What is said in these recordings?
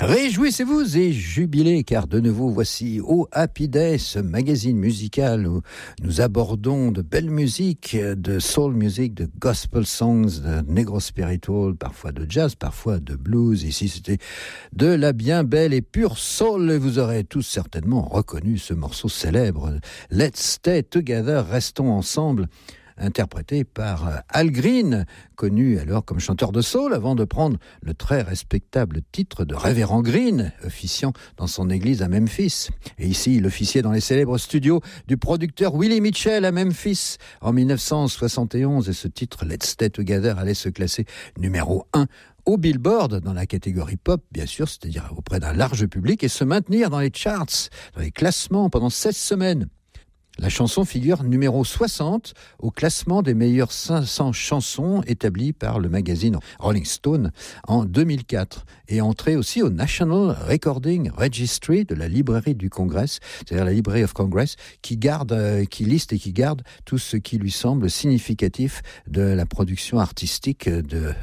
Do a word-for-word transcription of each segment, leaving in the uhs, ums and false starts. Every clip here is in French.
Réjouissez-vous et jubilez, car de nouveau voici au Happy Day, ce magazine musical où nous abordons de belles musiques, de soul music, de gospel songs, de negro spiritual, parfois de jazz, parfois de blues. Ici, c'était de la bien belle et pure soul. Et vous aurez tous certainement reconnu ce morceau célèbre, Let's Stay Together, restons ensemble, interprété par Al Green, connu alors comme chanteur de soul, avant de prendre le très respectable titre de Révérend Green, officiant dans son église à Memphis. Et ici, il officiait dans les célèbres studios du producteur Willie Mitchell à Memphis en dix-neuf cent soixante et onze, et ce titre, Let's Stay Together, allait se classer numéro un au Billboard, dans la catégorie pop, bien sûr, c'est-à-dire auprès d'un large public, et se maintenir dans les charts, dans les classements pendant seize semaines. La chanson figure numéro soixante au classement des meilleures cinq cents chansons établi par le magazine Rolling Stone en deux mille quatre, et entrée aussi au National Recording Registry de la librairie du Congrès, c'est-à-dire la Library of Congress, qui garde, euh, qui liste et qui garde tout ce qui lui semble significatif de la production artistique de,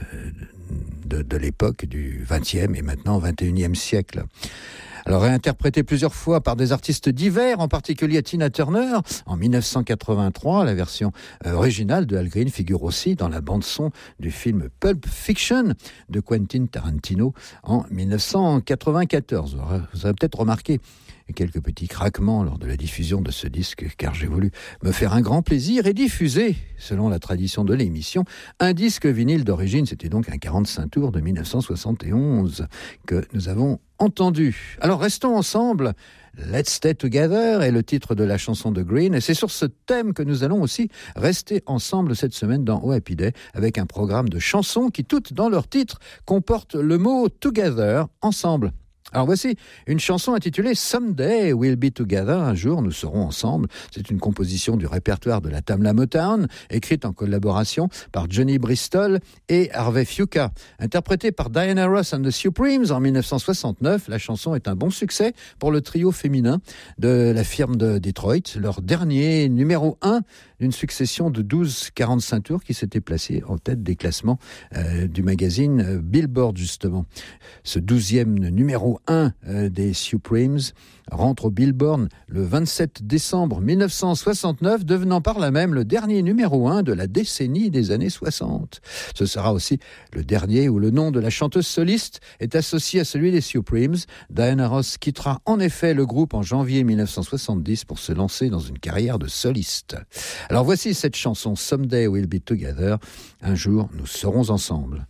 de, de l'époque du vingtième et maintenant vingt et unième siècle. Alors, réinterprété plusieurs fois par des artistes divers, en particulier Tina Turner, en dix-neuf cent quatre-vingt-trois, la version originale de Al Green figure aussi dans la bande-son du film Pulp Fiction de Quentin Tarantino en dix-neuf cent quatre-vingt-quatorze. Vous aurez peut-être remarqué quelques petits craquements lors de la diffusion de ce disque, car j'ai voulu me faire un grand plaisir et diffuser, selon la tradition de l'émission, un disque vinyle d'origine. C'était donc un quarante-cinq tours de dix-neuf cent soixante et onze que nous avons entendu. Alors restons ensemble, Let's Stay Together est le titre de la chanson de Green, et c'est sur ce thème que nous allons aussi rester ensemble cette semaine dans Oh Happy Day, avec un programme de chansons qui, toutes dans leur titre, comportent le mot Together, ensemble. Alors voici une chanson intitulée Someday We'll Be Together, un jour nous serons ensemble. C'est une composition du répertoire de la Tamla Motown, écrite en collaboration par Johnny Bristol et Harvey Fuqua. Interprétée par Diana Ross and the Supremes en dix-neuf cent soixante-neuf, la chanson est un bon succès pour le trio féminin de la firme de Detroit, leur dernier numéro un d'une succession de douze quarante-cinq tours qui s'était placé en tête des classements euh, du magazine euh, Billboard, justement. Ce douzième numéro un euh, des Supremes rentre au Billboard le vingt-sept décembre dix-neuf cent soixante-neuf, devenant par là même le dernier numéro un de la décennie des années soixante. Ce sera aussi le dernier où le nom de la chanteuse soliste est associé à celui des Supremes. Diana Ross quittera en effet le groupe en janvier dix-neuf cent soixante-dix pour se lancer dans une carrière de soliste. Alors voici cette chanson Someday We'll Be Together, un jour nous serons ensemble.